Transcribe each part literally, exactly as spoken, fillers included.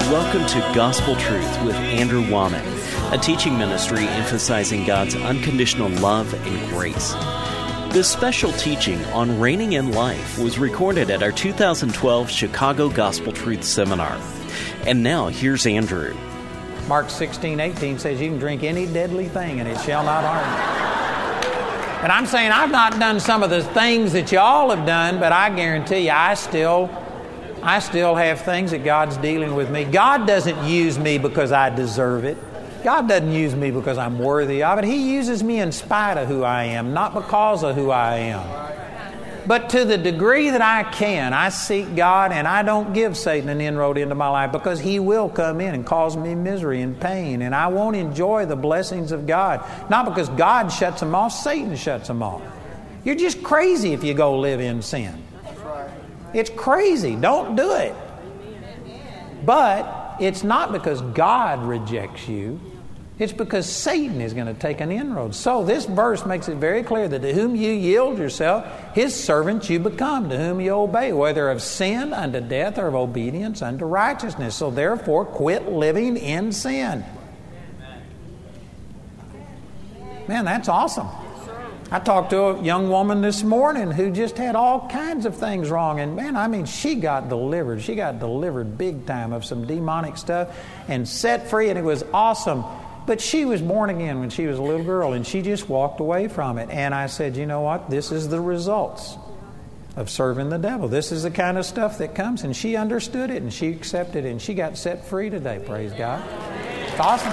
Welcome to Gospel Truth with Andrew Womack, a teaching ministry emphasizing God's unconditional love and grace. This special teaching on reigning in life was recorded at our two thousand twelve Chicago Gospel Truth Seminar. And now, here's Andrew. Mark sixteen eighteen says you can drink any deadly thing and it shall not harm you. And I'm saying I've not done some of the things that you all have done, but I guarantee you I still, I still have things that God's dealing with me. God doesn't use me because I deserve it. God doesn't use me because I'm worthy of it. He uses me in spite of who I am, not because of who I am. But to the degree that I can, I seek God and I don't give Satan an inroad into my life because he will come in and cause me misery and pain. And I won't enjoy the blessings of God. Not because God shuts them off, Satan shuts them off. You're just crazy if you go live in sin. It's crazy. Don't do it. But it's not because God rejects you. It's because Satan is going to take an inroad. So this verse makes it very clear that to whom you yield yourself, his servants you become, to whom you obey, whether of sin unto death or of obedience unto righteousness. So therefore, quit living in sin. Man, that's awesome. I talked to a young woman this morning who just had all kinds of things wrong. And man, I mean, she got delivered. She got delivered big time of some demonic stuff and set free, and it was awesome. But she was born again when she was a little girl, and she just walked away from it. And I said, you know what? This is the results of serving the devil. This is the kind of stuff that comes. And she understood it, and she accepted it, and she got set free today, praise God. It's awesome.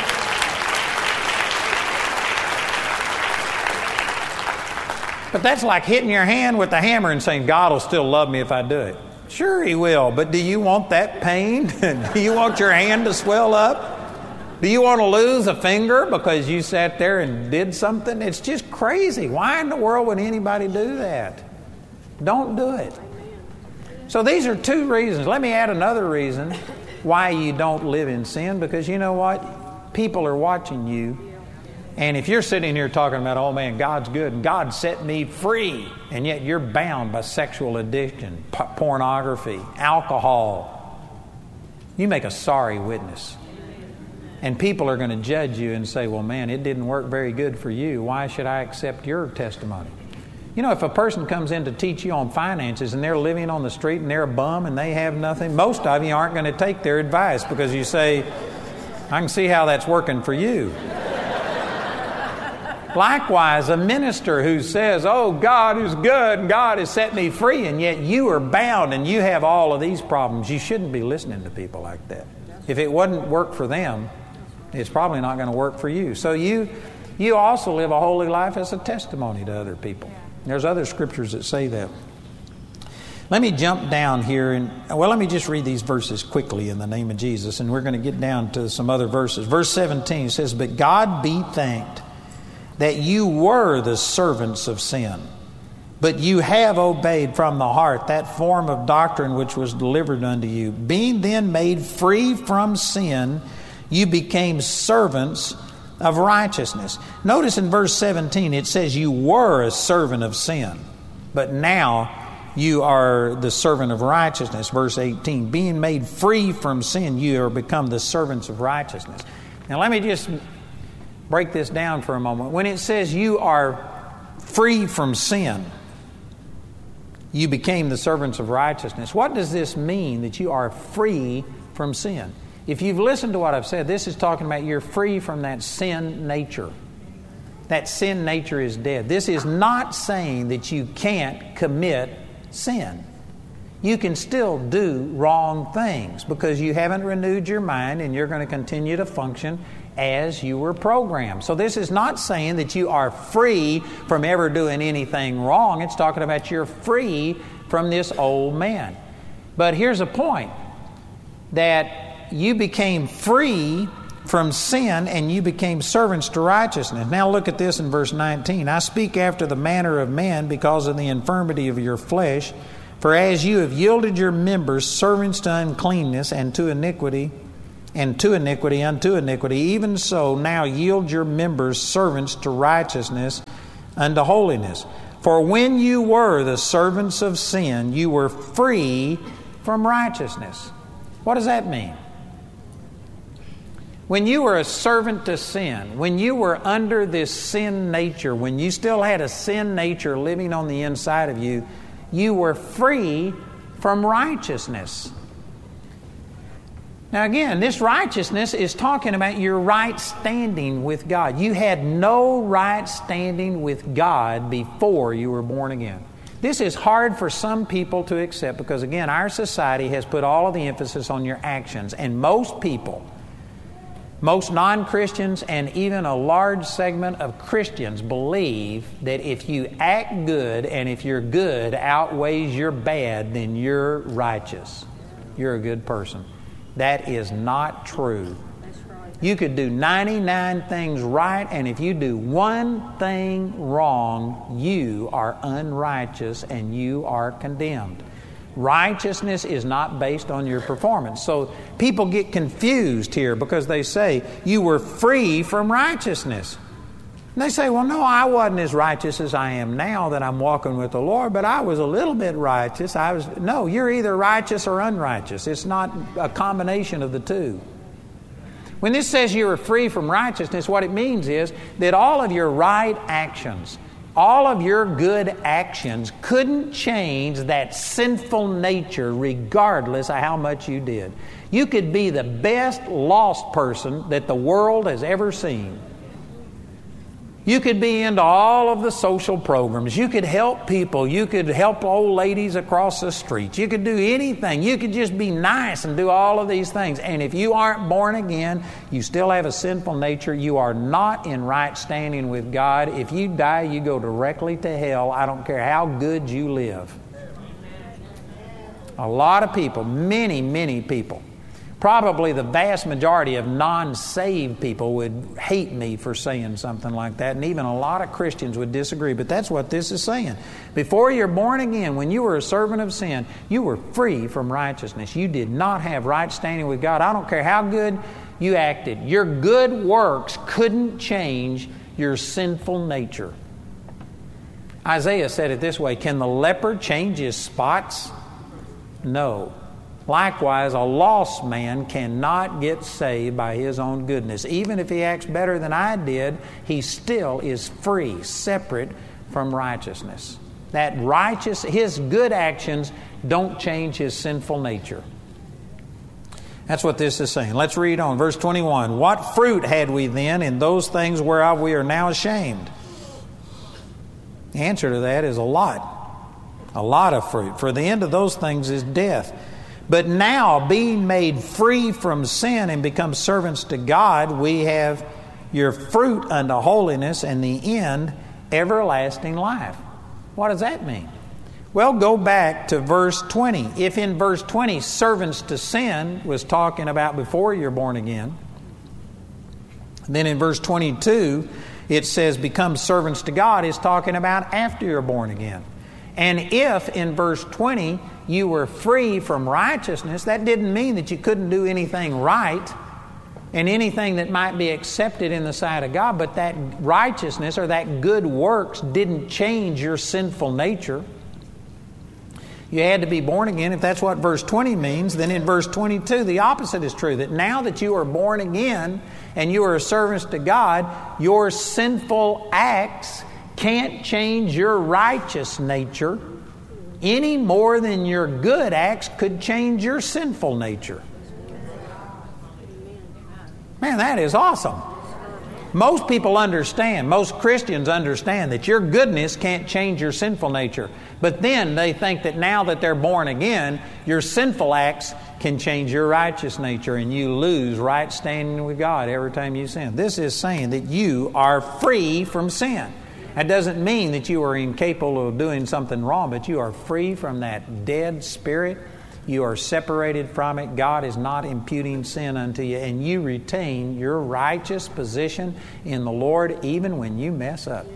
But that's like hitting your hand with a hammer and saying, God will still love me if I do it. Sure, He will. But do you want that pain? Do you want your hand to swell up? Do you want to lose a finger because you sat there and did something? It's just crazy. Why in the world would anybody do that? Don't do it. So these are two reasons. Let me add another reason why you don't live in sin. Because you know what? People are watching you. And if you're sitting here talking about, oh man, God's good and God set me free, and yet you're bound by sexual addiction, p- pornography, alcohol, you make a sorry witness. And people are going to judge you and say, well, man, it didn't work very good for you. Why should I accept your testimony? You know, if a person comes in to teach you on finances and they're living on the street and they're a bum and they have nothing, most of you aren't going to take their advice because you say, I can see how that's working for you. Likewise, a minister who says, oh, God is good and God has set me free, and yet you are bound and you have all of these problems, you shouldn't be listening to people like that. If it wouldn't work for them, it's probably not going to work for you. So you you also live a holy life as a testimony to other people. There's other scriptures that say that. Let me jump down here and, well, let me just read these verses quickly in the name of Jesus, and we're going to get down to some other verses. Verse seventeen says, but God be thanked that you were the servants of sin, but you have obeyed from the heart that form of doctrine which was delivered unto you. Being then made free from sin, you became servants of righteousness. Notice in verse seventeen, it says you were a servant of sin, but now you are the servant of righteousness. Verse eighteen, being made free from sin, you are become the servants of righteousness. Now let me just break this down for a moment. When it says you are free from sin, you became the servants of righteousness, what does this mean that you are free from sin? If you've listened to what I've said, this is talking about you're free from that sin nature. That sin nature is dead. This is not saying that you can't commit sin. You can still do wrong things because you haven't renewed your mind and you're going to continue to function as you were programmed. So this is not saying that you are free from ever doing anything wrong. It's talking about you're free from this old man. But here's a point, that you became free from sin and you became servants to righteousness. Now look at this in verse nineteen. I speak after the manner of men because of the infirmity of your flesh. For as you have yielded your members servants to uncleanness and to iniquity, and to iniquity unto iniquity, even so now yield your members servants to righteousness unto holiness. For when you were the servants of sin, you were free from righteousness. What does that mean? When you were a servant to sin, when you were under this sin nature, when you still had a sin nature living on the inside of you, you were free from righteousness. Now again, this righteousness is talking about your right standing with God. You had no right standing with God before you were born again. This is hard for some people to accept because, again, our society has put all of the emphasis on your actions. And most people, most non-Christians and even a large segment of Christians believe that if you act good and if your good outweighs your bad, then you're righteous. You're a good person. That is not true. You could do ninety-nine things right, and if you do one thing wrong, you are unrighteous and you are condemned. Righteousness is not based on your performance. So people get confused here because they say, you were free from righteousness. And they say, well, no, I wasn't as righteous as I am now that I'm walking with the Lord, but I was a little bit righteous. I was No, you're either righteous or unrighteous. It's not a combination of the two. When this says you are free from righteousness, what it means is that all of your right actions, all of your good actions couldn't change that sinful nature regardless of how much you did. You could be the best lost person that the world has ever seen. You could be into all of the social programs. You could help people. You could help old ladies across the street. You could do anything. You could just be nice and do all of these things. And if you aren't born again, you still have a sinful nature. You are not in right standing with God. If you die, you go directly to hell. I don't care how good you live. A lot of people, many, many people, probably the vast majority of non-saved people would hate me for saying something like that, and even a lot of Christians would disagree, but that's what this is saying. Before you're born again, when you were a servant of sin, you were free from righteousness. You did not have right standing with God. I don't care how good you acted. Your good works couldn't change your sinful nature. Isaiah said it this way, can the leper change his spots? No. Likewise, a lost man cannot get saved by his own goodness. Even if he acts better than I did, he still is free, separate from righteousness. That righteous, his good actions don't change his sinful nature. That's what this is saying. Let's read on. Verse twenty-one. What fruit had we then in those things whereof we are now ashamed? The answer to that is a lot. A lot of fruit. For the end of those things is death. But now, being made free from sin and become servants to God, we have your fruit unto holiness and the end, everlasting life. What does that mean? Well, go back to verse twenty. If in verse twenty, servants to sin was talking about before you're born again, then in verse twenty-two, it says become servants to God is talking about after you're born again. And if in verse twenty you were free from righteousness, that didn't mean that you couldn't do anything right and anything that might be accepted in the sight of God, but that righteousness or that good works didn't change your sinful nature. You had to be born again. If that's what verse twenty means, then in verse twenty-two, the opposite is true. That now that you are born again and you are servants to God, your sinful acts can't change your righteous nature any more than your good acts could change your sinful nature. Man, that is awesome. Most people understand, most Christians understand that your goodness can't change your sinful nature. But then they think that now that they're born again, your sinful acts can change your righteous nature and you lose right standing with God every time you sin. This is saying that you are free from sin. That doesn't mean that you are incapable of doing something wrong, but you are free from that dead spirit. You are separated from it. God is not imputing sin unto you, and you retain your righteous position in the Lord even when you mess up.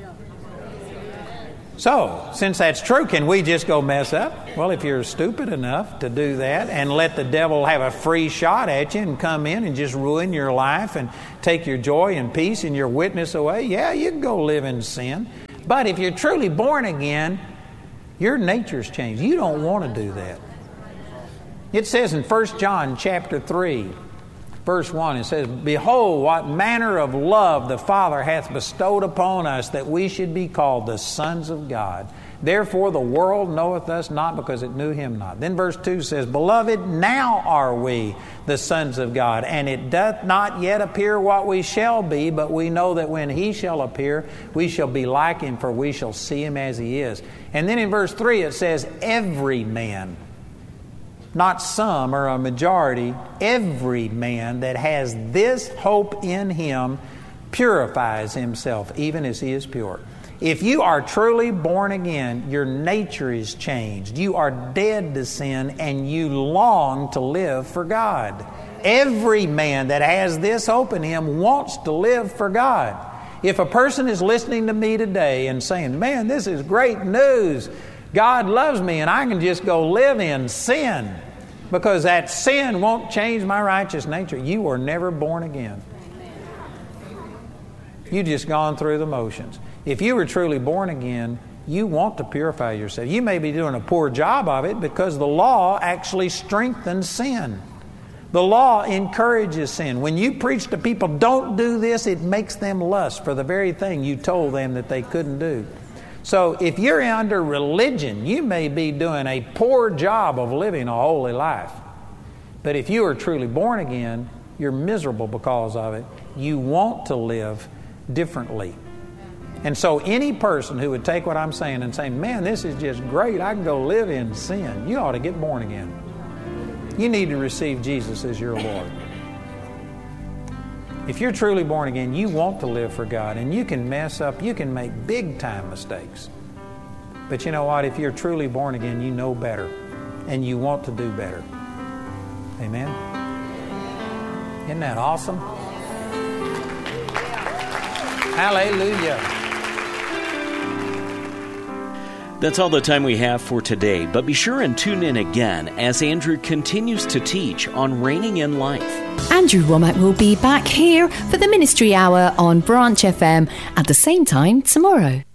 So, since that's true, can we just go mess up? Well, if you're stupid enough to do that and let the devil have a free shot at you and come in and just ruin your life and take your joy and peace and your witness away, yeah, you can go live in sin. But if you're truly born again, your nature's changed. You don't want to do that. It says in First John chapter three, Verse one, it says, Behold, what manner of love the Father hath bestowed upon us, that we should be called the sons of God. Therefore the world knoweth us not, because it knew Him not. Then verse two says, Beloved, now are we the sons of God, and it doth not yet appear what we shall be, but we know that when He shall appear, we shall be like Him, for we shall see Him as He is. And then in verse three it says, Every man, not some or a majority, every man that has this hope in Him purifies himself, even as He is pure. If you are truly born again, your nature is changed. You are dead to sin, and you long to live for God. Every man that has this hope in him wants to live for God. If a person is listening to me today and saying, man, this is great news, God loves me and I can just go live in sin because that sin won't change my righteous nature, you were never born again. You just gone through the motions. If you were truly born again, you want to purify yourself. You may be doing a poor job of it because the law actually strengthens sin. The law encourages sin. When you preach to people, don't do this, it makes them lust for the very thing you told them that they couldn't do. So if you're under religion, you may be doing a poor job of living a holy life. But if you are truly born again, you're miserable because of it. You want to live differently. And so any person who would take what I'm saying and say, man, this is just great, I can go live in sin, you ought to get born again. You need to receive Jesus as your Lord. If you're truly born again, you want to live for God, and you can mess up, you can make big time mistakes. But you know what? If you're truly born again, you know better, and you want to do better. Amen? Isn't that awesome? Hallelujah. That's all the time we have for today, but be sure and tune in again as Andrew continues to teach on reigning in life. Andrew Wommack will be back here for the Ministry Hour on Branch F M at the same time tomorrow.